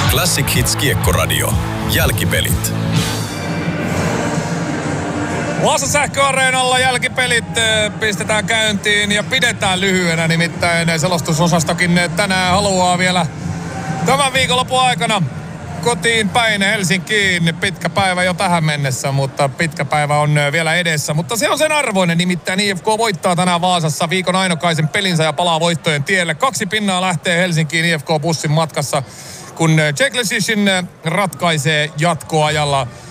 Classic Hits Kiekkoradio. Jälkipelit. Vaasa Sähköareenalla jälkipelit pistetään käyntiin ja pidetään lyhyenä, nimittäin selostusosastokin tänään haluaa vielä tämän viikonlopun aikana kotiin päin Helsinkiin. Pitkä päivä jo tähän mennessä, mutta pitkä päivä on vielä edessä. Mutta se on sen arvoinen, nimittäin IFK voittaa tänään Vaasassa viikon ainokaisen pelinsä ja palaa voittojen tielle. 2 pinnaa lähtee Helsinkiin IFK-bussin matkassa, kun Czech Lesishin ratkaisee jatkoajalla.